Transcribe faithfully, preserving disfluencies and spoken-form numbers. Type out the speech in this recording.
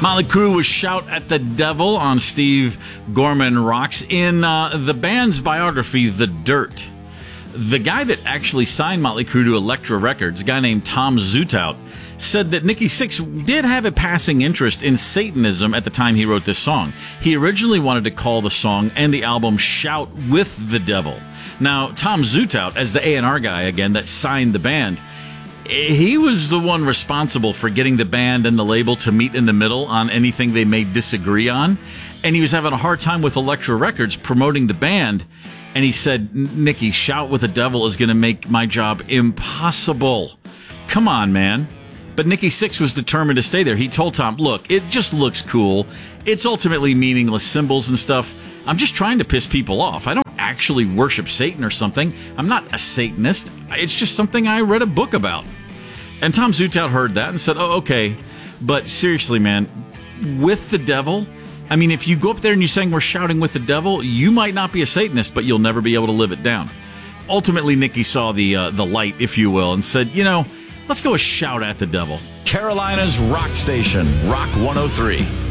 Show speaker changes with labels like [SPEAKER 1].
[SPEAKER 1] Motley Crue was Shout at the Devil on Steve Gorman Rocks. In uh, the band's biography, The Dirt, the guy that actually signed Motley Crue to Elektra Records, a guy named Tom Zutaut, said that Nikki Sixx did have a passing interest in Satanism at the time he wrote this song. He originally wanted to call the song and the album Shout with the Devil. Now, Tom Zutaut, as the A and R guy, again, that signed the band, he was the one responsible for getting the band and the label to meet in the middle on anything they may disagree on. And he was having a hard time with Elektra Records promoting the band. And he said, Nikki, Shout with the Devil is going to make my job impossible. Come on, man. But Nikki Sixx was determined to stay there. He told Tom, look, it just looks cool. It's ultimately meaningless symbols and stuff. I'm just trying to piss people off. I don't actually worship Satan or something. I'm not a Satanist. It's just something I read a book about. And Tom Zutaut heard that and said, oh, okay. But seriously, man, with the devil, I mean, if you go up there and you sing, we're shouting with the devil, you might not be a Satanist, but you'll never be able to live it down. Ultimately, Nikki saw the uh, the light, if you will, and said, you know, let's go a shout at the devil.
[SPEAKER 2] Carolina's rock station, Rock one oh three.